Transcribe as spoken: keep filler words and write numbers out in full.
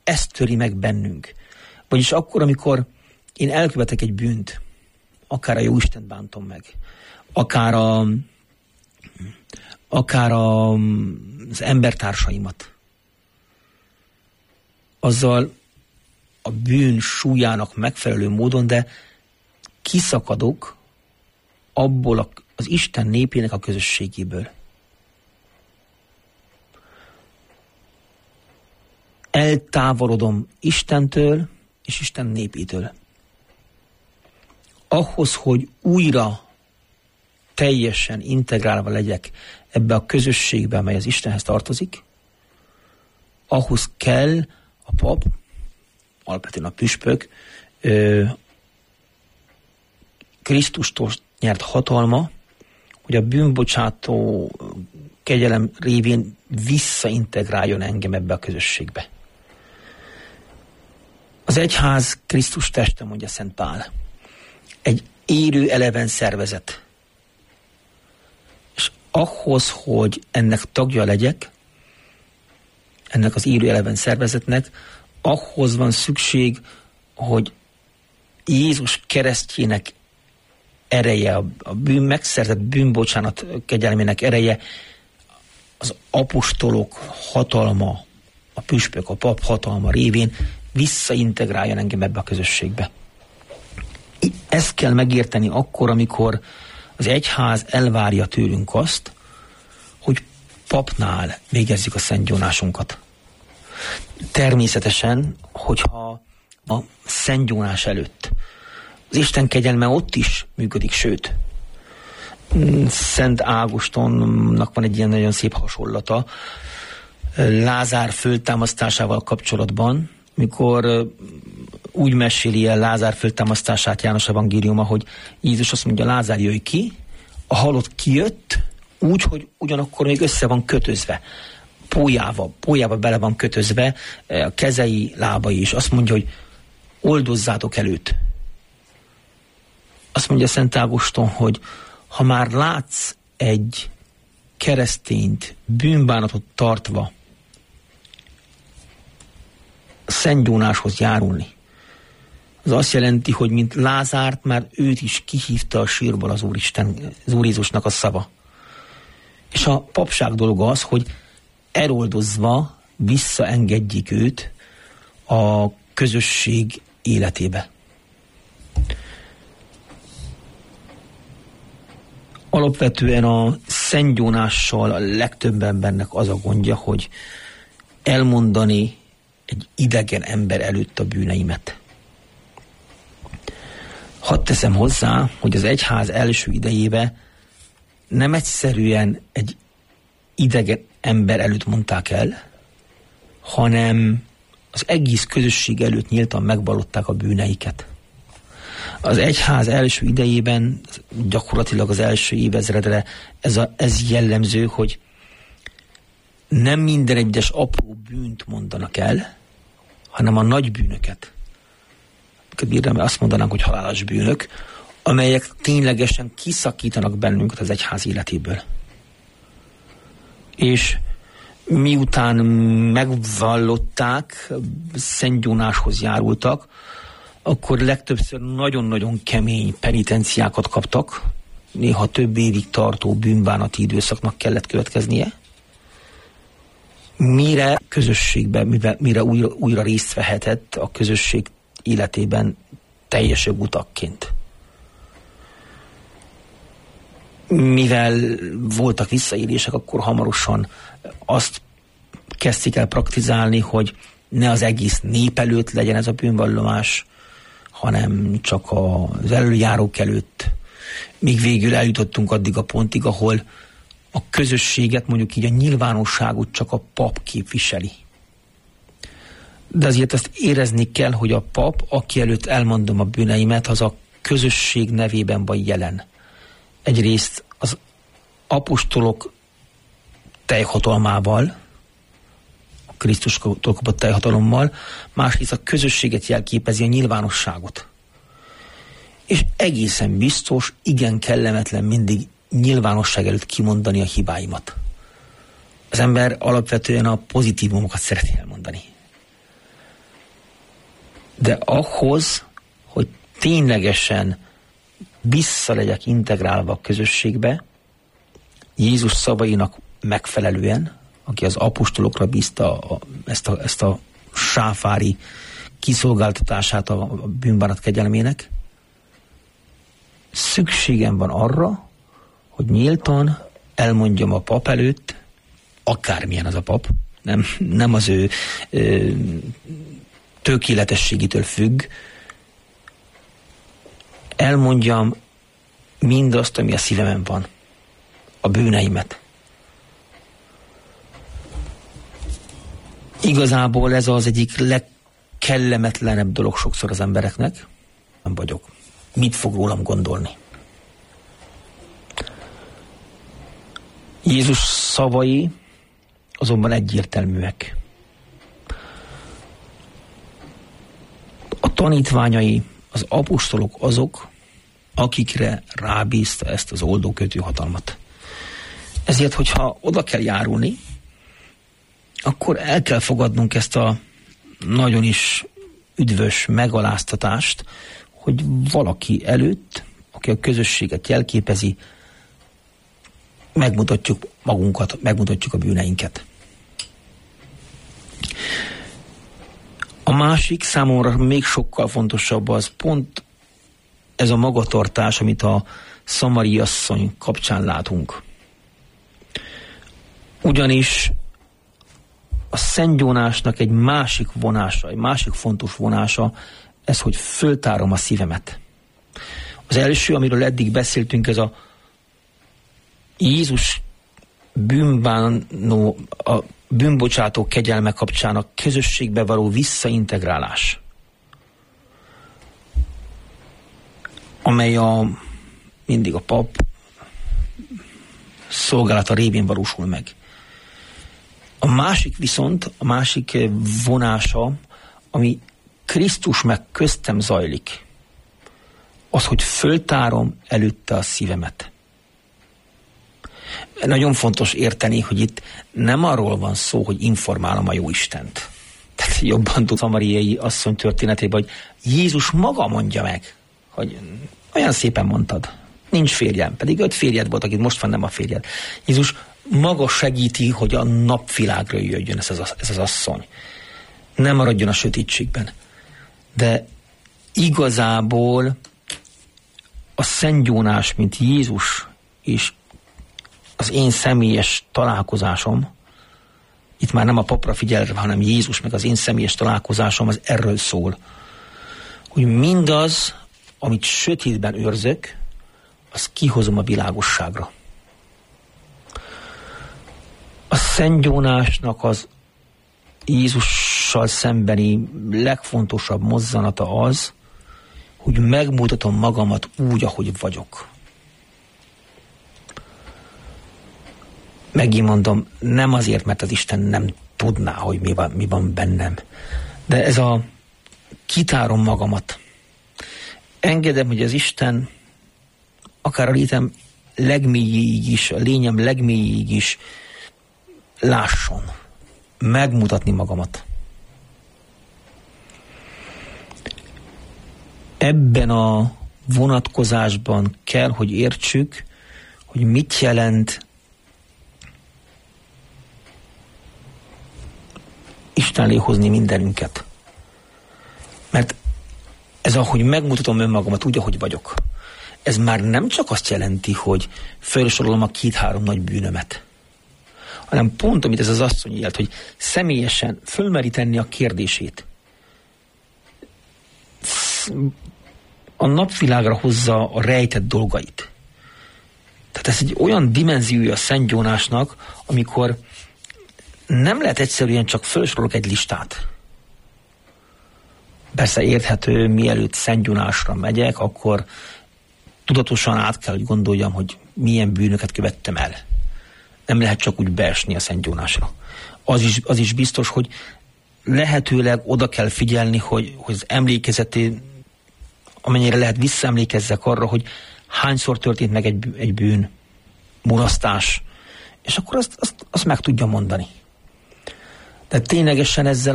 ezt töri meg bennünk. Vagyis akkor, amikor én elkövetek egy bűnt, akár a Jóistent bántom meg, akár, a, akár a, az embertársaimat, azzal a bűn súlyának megfelelő módon, de kiszakadok abból a, az Isten népének a közösségéből. Eltávolodom Istentől és Isten népétől. Ahhoz, hogy újra teljesen integrálva legyek ebbe a közösségbe, amely az Istenhez tartozik, ahhoz kell a pap, alapvetően a püspök, ö, Krisztustól nyert hatalma, hogy a bűnbocsátó kegyelem révén visszaintegráljon engem ebbe a közösségbe. Az egyház Krisztus teste, mondja Szent Pál. Egy élő, eleven szervezet. És ahhoz, hogy ennek tagja legyek, ennek az élő, eleven szervezetnek, ahhoz van szükség, hogy Jézus keresztjének ereje, a bűn, megszerzett bűnbocsánat kegyelmének ereje, az apostolok hatalma, a püspök, a pap hatalma révén visszaintegráljon engem ebbe a közösségbe. Ezt kell megérteni akkor, amikor az egyház elvárja tőlünk azt, hogy papnál végezzük a szentgyónásunkat. Természetesen, hogyha a szentgyónás előtt az Isten kegyelme ott is működik, sőt, Szent Ágostonnak van egy ilyen nagyon szép hasonlata Lázár föltámasztásával kapcsolatban, mikor úgy meséli el Lázár föltámasztását János evangéliuma, hogy Jézus azt mondja, Lázár, jöjj ki, a halott kijött, úgy, hogy ugyanakkor még össze van kötözve. Pólyába, pólyába bele van kötözve, a kezei, lábai is. Azt mondja, hogy oldozzátok előtt. Azt mondja Szent Ágoston, hogy ha már látsz egy keresztényt bűnbánatot tartva szentgyónáshoz járulni, az azt jelenti, hogy mint Lázárt, már őt is kihívta a sírból az Úristen, az Úr Jézusnak a szava. És a papság dolga az, hogy eloldozva visszaengedjék őt a közösség életébe. Alapvetően a szentgyónással a legtöbb embernek az a gondja, hogy elmondani egy idegen ember előtt a bűneimet. Hadd teszem hozzá, hogy az egyház első idejébe nem egyszerűen egy idegen ember előtt mondták el, hanem az egész közösség előtt nyíltan megvallották a bűneiket. Az egyház első idejében, gyakorlatilag az első évezredre ez, a, ez jellemző, hogy nem minden egyes apró bűnt mondanak el, hanem a nagy bűnöket. Azt mondanánk, hogy halálos bűnök, amelyek ténylegesen kiszakítanak bennünket az egyház életéből. És miután megvallották, szentgyónáshoz járultak, akkor legtöbbször nagyon-nagyon kemény penitenciákat kaptak, néha több évig tartó bűnbánati időszaknak kellett következnie, mire közösségben, mire, mire újra, újra részt vehetett a közösség életében teljes jogutakként. Mivel voltak visszaélések, akkor hamarosan azt kezdték el praktizálni, hogy ne az egész nép előtt legyen ez a bűnvallomás, hanem csak az előjárók előtt. Míg végül eljutottunk addig a pontig, ahol a közösséget, mondjuk így a nyilvánosságot csak a pap képviseli. De azért azt érezni kell, hogy a pap, aki előtt elmondom a bűneimet, az a közösség nevében van jelen. Egyrészt az apostolok teljhatalmával, a Krisztustól kapott teljhatalommal, másrészt a közösséget jelképezi, a nyilvánosságot. És egészen biztos, igen kellemetlen mindig nyilvánosság előtt kimondani a hibáimat. Az ember alapvetően a pozitívumokat szereti elmondani. De ahhoz, hogy ténylegesen vissza legyek integrálva a közösségbe, Jézus szavainak megfelelően, aki az apostolokra bízta a, ezt, a, ezt a sáfári kiszolgáltatását a bűnbánat kegyelmének, szükségem van arra, hogy nyíltan elmondjam a pap előtt, akármilyen az a pap, nem, nem az ő ö, tökéletességétől függ, elmondjam mindazt, ami a szívemen van, a bűneimet. Igazából ez az egyik legkellemetlenebb dolog sokszor az embereknek. Nem vagyok. Mit fog rólam gondolni? Jézus szavai azonban egyértelműek. A tanítványai, az apostolok azok, akikre rábízta ezt az oldókötő hatalmat. Ezért, hogyha oda kell járulni, akkor el kell fogadnunk ezt a nagyon is üdvös megaláztatást, hogy valaki előtt, aki a közösséget jelképezi, megmutatjuk magunkat, megmutatjuk a bűneinket. A másik számomra még sokkal fontosabb az pont ez a magatartás, amit a szamari asszony kapcsán látunk. Ugyanis a szentgyónásnak egy másik vonása, egy másik fontos vonása, ez, hogy föltárom a szívemet. Az első, amiről eddig beszéltünk, ez a Jézus bűnbánó, a bűnbocsátó kegyelme kapcsán a közösségbe való visszaintegrálás, amely a, mindig a pap szolgálata révén valósul meg. A másik viszont, a másik vonása, ami Krisztus meg köztem zajlik, az, hogy föltárom előtte a szívemet. Nagyon fontos érteni, hogy itt nem arról van szó, hogy informálom a Jóistent. Tehát jobban tud szamariai asszony történetében, hogy Jézus maga mondja meg, hogy olyan szépen mondtad, nincs férjem, pedig öt férjed volt, akit most van, nem a férjed. Jézus maga segíti, hogy a napvilágra jöjjön ez az, ez az asszony. Nem maradjon a sötétségben. De igazából a szentgyónás, mint Jézus és az én személyes találkozásom, itt már nem a papra figyelve, hanem Jézus meg az én személyes találkozásom, az erről szól, hogy mindaz, amit sötétben őrzök, azt kihozom a világosságra. A szentgyónásnak az Jézussal szembeni legfontosabb mozzanata az, hogy megmutatom magamat úgy, ahogy vagyok. Megint mondom, nem azért, mert az Isten nem tudná, hogy mi van, mi van bennem. De ez a kitárom magamat. Engedem, hogy az Isten akár a létem legmélyéig is, a lényem legmélyéig is lásson. Megmutatni magamat. Ebben a vonatkozásban kell, hogy értsük, hogy mit jelent Isten elé hozni mindenünket. Mert ez, ahogy megmutatom önmagamat úgy, ahogy vagyok, ez már nem csak azt jelenti, hogy felsorolom a két-három nagy bűnömet, hanem pont, amit ez az asszony élt, hogy személyesen fölmeri tenni a kérdését. A napvilágra hozza a rejtett dolgait. Tehát ez egy olyan dimenziója a szentgyónásnak, amikor nem lehet egyszerűen csak felsorolok egy listát. Persze érthető, mielőtt szentgyónásra megyek, akkor tudatosan át kell, hogy gondoljam, hogy milyen bűnöket követtem el. Nem lehet csak úgy beesni a szentgyónásra. Az is, az is biztos, hogy lehetőleg oda kell figyelni, hogy, hogy az emlékezetén, amennyire lehet visszaemlékezzek arra, hogy hányszor történt meg egy, egy bűn, mulasztás, és akkor azt, azt, azt meg tudja mondani. De ténylegesen ezzel